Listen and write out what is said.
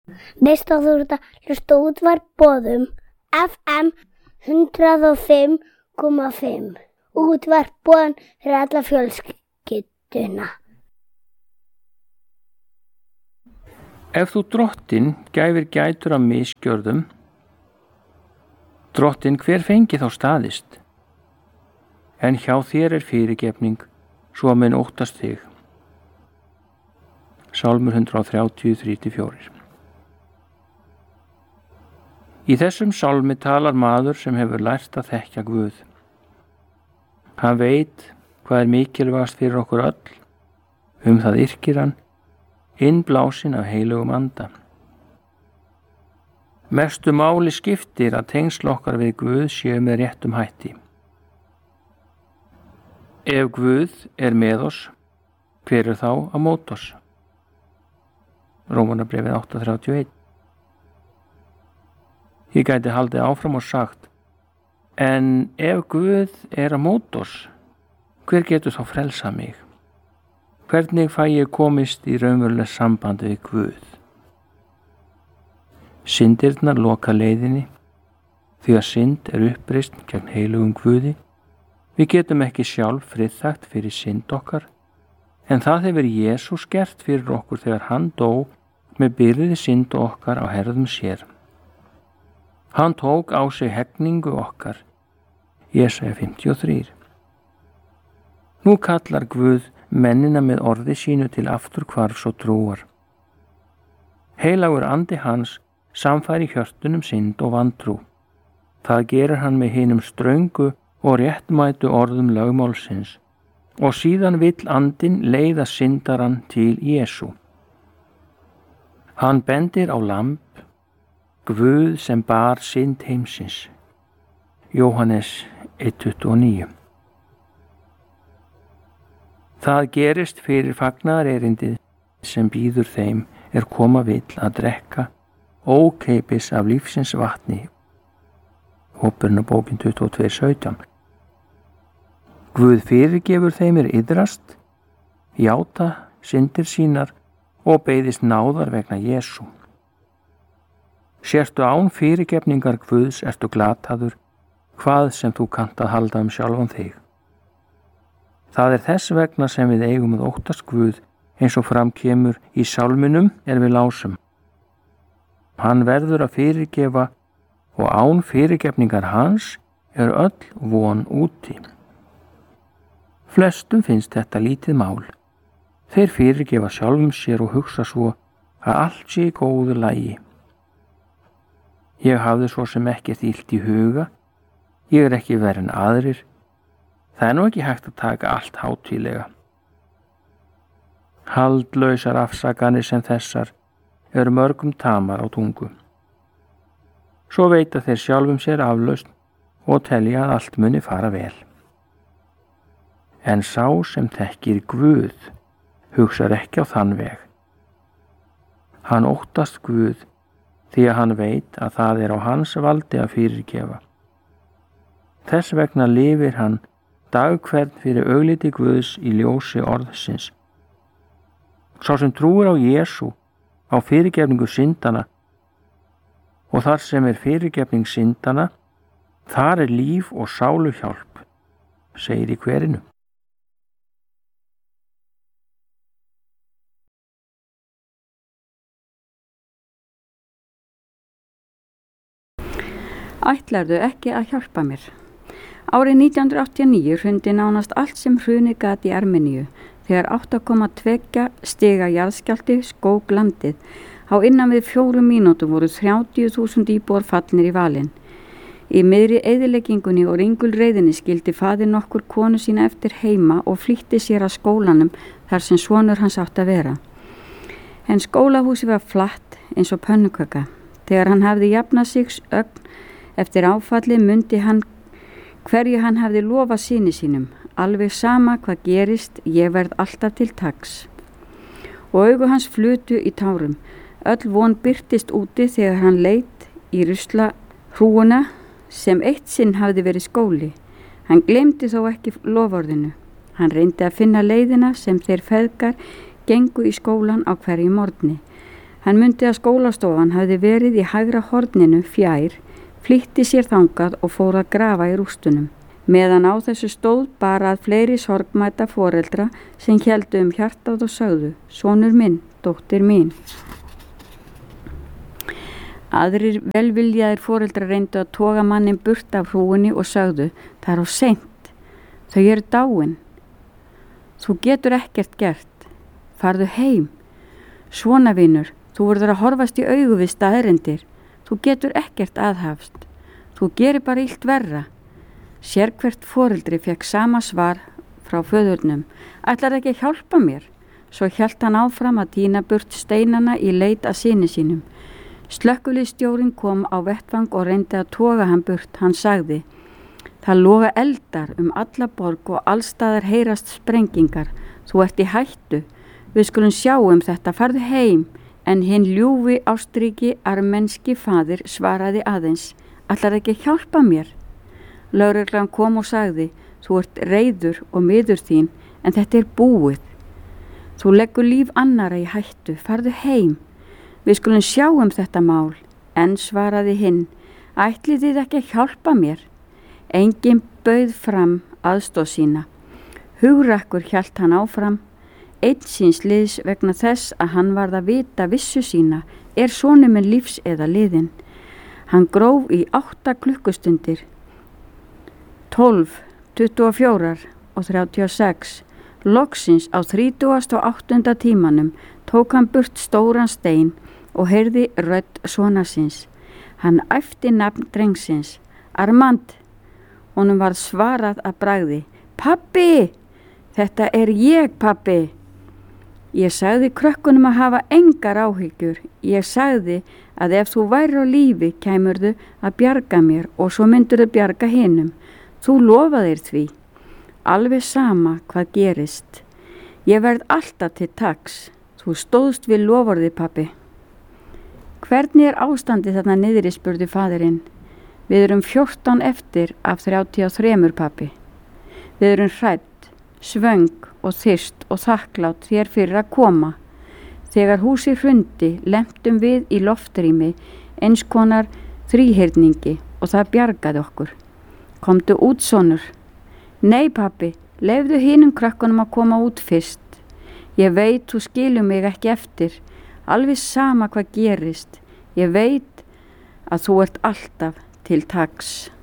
Veist að þú ert að hlusta á Útvarp Boðum FM 105,5. Útvarp Boðum fyrir alla fjölskylduna. Ef þú Drottinn gæfir gætur af misgjörðum, Drottinn hver fengi þá staðist? En hjá þér fyrirgefning, svo að menn óttast þig. Sálmur 130:3-4. Í þessum sálmi talar maður sem hefur lært að þekkja Guð. Hann veit hvað mikilvægast fyrir okkur öll, það yrkir hann, innblásinn af heilugum anda. Mestu máli skiptir að tengsl okkar við Guð séu með réttum hætti. Ef Guð með oss, hver þá á móti oss? Rómarbréfið 8:31. Ég gæti haldið áfram og sagt, en ef Guð á móti oss, hver getur þá frelsað mig? Hvernig fæ ég komist í raunveruleg sambandi við Guð? Syndirnar loka leiðinni, því að synd uppreist gegn heilugum Guði. Við getum ekki sjálf friðþægt fyrir synd okkar, en það hefur Jesús gert fyrir okkur þegar hann dó með byrði synd okkar á herðum sér. Hann tók á sig hegningu okkar, Jesaja 53. Nú kallar Guð mennina með orði sínu til afturhvarfs og trúar. Heilagur andi hans samfæri hjörtunum synd og vantrú. Það gerir hann með hinum ströngu og réttmætu orðum lögmálsins og síðan vill andinn leiða syndaran til Jesú. Hann bendir á lamb, Guð sem bar synd heimsins. Jóhannes 1:29. Það gerist fyrir fagnaðarerindið sem býður þeim koma vill að drekka ókeypis af lífsins vatni. Hópurnabókin 22:17. Guð fyrirgefur þeim iðrast, játa syndir sínar og beiðist náðar vegna Jesú. Sértu án fyrirgefningar Guðs ertu glataður, hvað sem þú kannt að halda sjálfan þig. Það þess vegna sem við eigum að óttast Guð, eins og fram kemur í sálminum við lásum. Hann verður að fyrirgefa og án fyrirgefningar hans öll von úti. Flestum finnst þetta lítið mál. Þeir fyrirgefa sjálfum sér og hugsa svo að allt sé í góðu lagi. Ég hafði svo sem ekkert illt í huga, ég ekki verið en aðrir. Það nú ekki hægt að taka allt hátíðlega. Haldlausar afsakanir sem þessar mörgum tamar á tungu. Svo veita þeir sjálfum sér aflausn og telja að allt muni fara vel. En sá sem þekkir Guð hugsar ekki á þann veg. Hann óttast Guð því að hann veit að það á hans valdi að fyrirgefa. Þess vegna lifir hann dagkvern fyrir augliti Guðs í ljósi orðsins. Sá sem trúir á Jesú, á fyrirgefningu syndana, og þar sem fyrirgefning syndana, þar líf og sáluhjálp, segir í kverinu. Ætlarðu ekki að hjálpa mér? Árið 1989 hrundi nánast allt sem hrunið gat í Armeníu þegar 8,2 stiga jarðskjálfti skók landið. Á innan við 4 mínútum voru 30.000 íbúar fallnir í valinn. Í miðri eyðileggingunni og ringulreiðinni skildi faðir nokkur konu sína eftir heima og flýtti sér að skólanum þar sem sonur hans átti að vera. En skólahúsi var flatt eins og pönnuköka. Þegar hann hafði jafnað sig ögn eftir áfallið mundi hann hverju hann hafði lofað syni sínum. Alveg sama hvað gerist, ég verð alltaf til taks. Og augu hans flutu í tárum. Öll von birtist úti þegar hann leit í ruslahrúguna sem eitt sinn hafði verið skóli. Hann gleymdi þó ekki loforðinu. Hann reyndi að finna leiðina sem þeir feðgar gengu í skólan á hverju morgni. Hann mundi að skólastofan hafði verið í hægra horninu fjær, flýtti sér þangað og fór að grafa í rústunum. Meðan á þessu stóð bara að fleiri sorgmæta foreldra sem héldu hjartað og sögðu: sonur minn, dóttir mín. Aðrir velviljaðir foreldrar reyndu að toga mannin burt af hrúunni og sögðu: það er of seint, þau eru dáin. Þú getur ekkert gert, farðu heim. Svona vinur, þú verður að horfast í augu við staðreyndir, þú getur ekkert aðhafst, þú gerir bara illt verra. Sérhvert foreldri fekk sama svar frá föðurnum: ætlar ekki að hjálpa mér? Svo hélt hann áfram að tína burt steinana í leit að syni sínum. Slökkviliðsstjórinn kom á vettvang og reyndi að toga hann burt. Hann sagði: það loga eldar alla borg og allstaðar heyrast sprengingar. Þú ert í hættu. Við skulum sjá þetta, farðu heim. En hinn ljúfi ástríki armenski faðir svaraði aðeins: ætlar ekki að hjálpa mér? Lögreglan kom og sagði: þú ert reiður og miður þín, en þetta er búið. Þú leggur líf annara í hættu, farðu heim. Við skulum sjá þetta mál. En svaraði hinn: ætlið þið ekki að hjálpa mér? Enginn bauð fram aðstoð sína. Hugrakkur hélt hann áfram, einn síns liðs vegna þess að hann varð að vita vissu sína: er sonur minn lífs eða liðinn? Hann gróf í 8 klukkustundir, 12, 24 og 36. Loksins á 38. tímanum tók hann burt stóran stein og heyrði rödd sonar síns. Hann æpti nafn drengsins: Armand. Honum varð svarað að bragði: pabbi, þetta er ég, pabbi. Ég sagði krökkunum að hafa engar áhyggjur. Ég sagði að ef þú væri á lífi kæmurðu að bjarga mér og svo myndirðu bjarga hinum. Þú lofaðir því. Alveg sama hvað gerist. Ég verð alltaf til taks. Þú stóðst við loforði, pabbi. Hvernig er ástandið þarna niðri, spurði faðirinn. Við erum 14 eftir af 33, pabbi. Við erum hrædd, svöng og þyrst og þakklátt þér fyrir að koma. Þegar húsið hrundi lentum við í loftrými eins konar þríhyrningi og það bjargaði okkur. Komdu út, sonur. Nei, pabbi, leyfðu hinum krökkunum að koma út fyrst. Ég veit þú skilur mig ekki eftir, alveg sama hvað gerist. Ég veit að þú ert alltaf til taks.